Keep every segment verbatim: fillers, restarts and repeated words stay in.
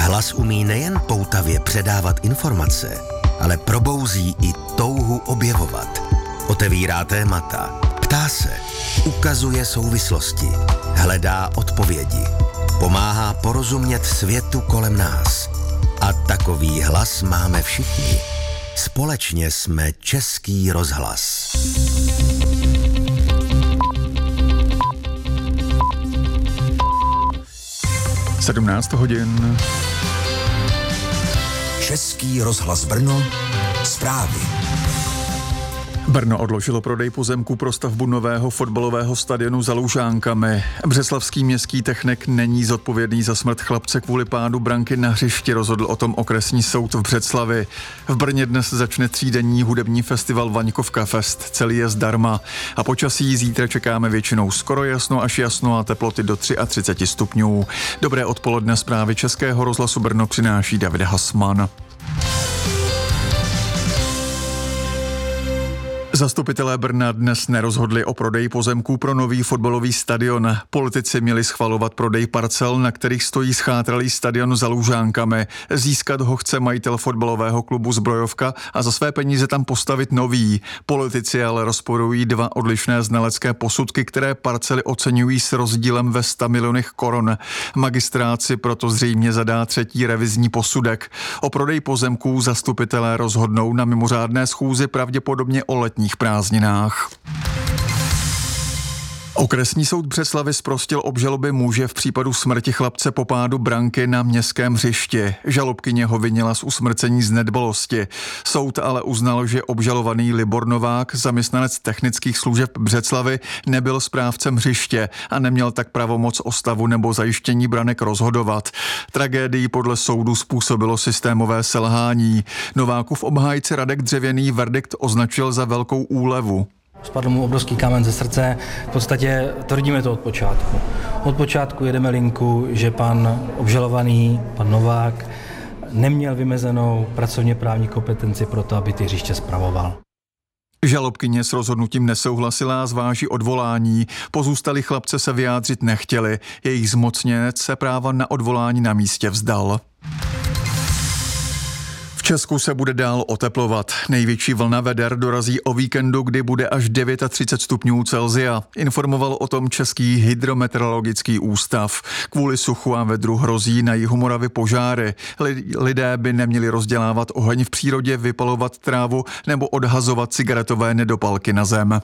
Hlas umí nejen poutavě předávat informace, ale probouzí i touhu objevovat. Otevírá témata, ptá se, ukazuje souvislosti, hledá odpovědi, pomáhá porozumět světu kolem nás. A takový hlas máme všichni. Společně jsme Český rozhlas. sedmnáct hodin. Český rozhlas Brno. Zprávy. Brno odložilo prodej pozemků pro stavbu nového fotbalového stadionu za Lužánkami. Břeclavský městský technik není zodpovědný za smrt chlapce kvůli pádu branky na hřišti, rozhodl o tom okresní soud v Břeclavi. V Brně dnes začne třídenní hudební festival Vaňkovka Fest, celý je zdarma. A počasí zítra čekáme většinou skoro jasno až jasno a teploty do třicet tři stupňů. Dobré odpoledne, zprávy Českého rozhlasu Brno přináší David Hasman. Zastupitelé Brna dnes nerozhodli o prodeji pozemků pro nový fotbalový stadion. Politici měli schvalovat prodej parcel, na kterých stojí schátralý stadion za Lužánkami. Získat ho chce majitel fotbalového klubu Zbrojovka a za své peníze tam postavit nový. Politici ale rozporují dva odlišné znalecké posudky, které parcely oceňují s rozdílem ve sto milionech korun. Magistrát si proto zřejmě zadá třetí revizní posudek. O prodej pozemků zastupitelé rozhodnou na mimořádné schůzi pravděpodobně o letních prázdninách. Okresní soud Břeclavy zprostil obžaloby muže v případu smrti chlapce po pádu branky na městském hřišti. Žalobkyně ho vinila z usmrcení z nedbalosti. Soud ale uznal, že obžalovaný Libor Novák, zaměstnanec technických služeb Břeclavy, nebyl správcem hřiště a neměl tak pravomoc o stavu nebo zajištění branek rozhodovat. Tragédii podle soudu způsobilo systémové selhání. Novákův obhájce Radek Dřevěný verdikt označil za velkou úlevu. Spadl mu obrovský kámen ze srdce, v podstatě tvrdíme to od počátku. Od počátku jedeme linku, že pan obžalovaný, pan Novák, neměl vymezenou pracovně právní kompetenci pro to, aby ty hřiště spravoval. Žalobkyně s rozhodnutím nesouhlasila a zváží odvolání. Pozůstalí chlapce se vyjádřit nechtěli. Jejich zmocněnec se práva na odvolání na místě vzdal. V Česku se bude dál oteplovat. Největší vlna veder dorazí o víkendu, kdy bude až třicet devět stupňů Celsia. Informoval o tom Český hydrometeorologický ústav. Kvůli suchu a vedru hrozí na jihu Moravy požáry. Lidé by neměli rozdělávat oheň v přírodě, vypalovat trávu nebo odhazovat cigaretové nedopalky na zem.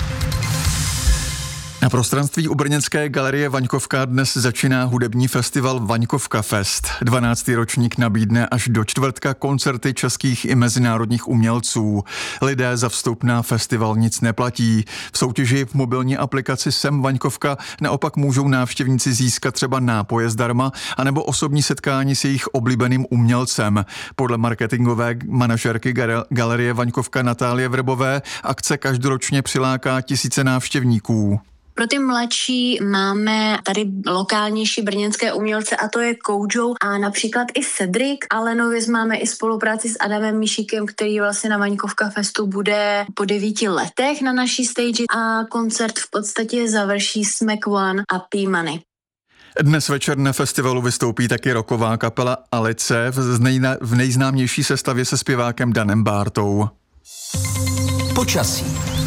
Na prostranství u brněnské galerie Vaňkovka dnes začíná hudební festival Vaňkovka Fest. dvanáctý ročník nabídne až do čtvrtka koncerty českých i mezinárodních umělců. Lidé za vstup na festival nic neplatí. V soutěži v mobilní aplikaci Sem Vaňkovka naopak můžou návštěvníci získat třeba nápoje zdarma anebo osobní setkání s jejich oblíbeným umělcem. Podle marketingové manažerky galerie Vaňkovka Natálie Vrbové akce každoročně přiláká tisíce návštěvníků. Pro ty mladší máme tady lokálnější brněnské umělce a to je Koujo a například i Cedric, ale nově máme i spolupráci s Adamem Mišíkem, který vlastně na Vaňkovka Festu bude po devíti letech na naší stage a koncert v podstatě završí Smack One a P-Money. Dnes večer na festivalu vystoupí taky rocková kapela Alice v, nejna, v nejznámější sestavě se zpěvákem Danem Bártou. Počasí.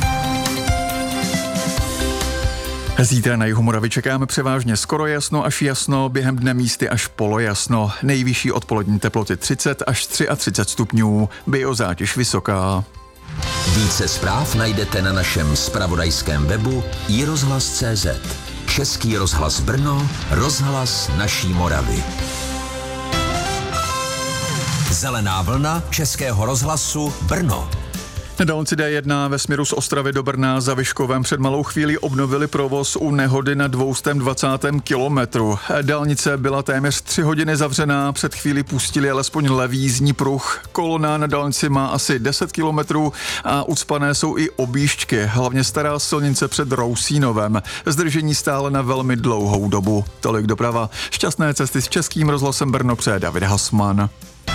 Zítra na jihu Moravy čekáme převážně skoro jasno až jasno, během dne místy až polojasno. Nejvyšší odpolední teploty třicet až třicet tři stupňů, biozátěž vysoká. Více zpráv najdete na našem zpravodajském webu i rozhlas tečka cé zet. Český rozhlas Brno, rozhlas naší Moravy. Zelená vlna Českého rozhlasu Brno. Na dálnici dé jedna ve směru z Ostravy do Brna za Vyškovem před malou chvílí obnovili provoz u nehody na dvě stě dvacátém kilometru. Dálnice byla téměř tři hodiny zavřená, před chvíli pustili alespoň levý jízdní pruh. Kolona na dálnici má asi deset kilometrů a ucpané jsou i objížďky, hlavně stará silnice před Rousínovem. Zdržení stále na velmi dlouhou dobu. Tolik doprava. Šťastné cesty s Českým rozhlasem Brno přeje David Hasman.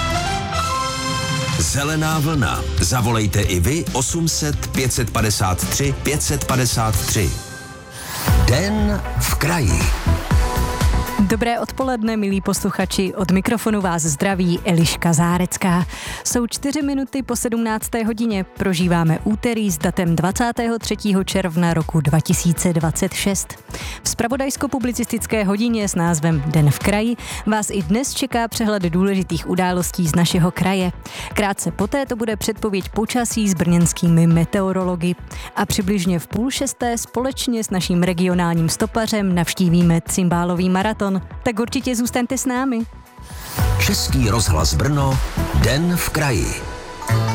Zelená vlna. Zavolejte i vy osm set pět set padesát tři pět set padesát tři. Den v kraji. Dobré odpoledne, milí posluchači, od mikrofonu vás zdraví Eliška Zárecká. Jsou čtyři minuty po sedmnácté hodině, prožíváme úterý s datem dvacátého třetího června roku dva tisíce dvacet šest. V zpravodajsko-publicistické hodině s názvem Den v kraji vás i dnes čeká přehled důležitých událostí z našeho kraje. Krátce poté to bude předpověď počasí s brněnskými meteorology. A přibližně v půl šesté společně s naším regionálním stopařem navštívíme cymbálový maraton. Tak určitě zůstaňte s námi. Český rozhlas Brno, Den v kraji.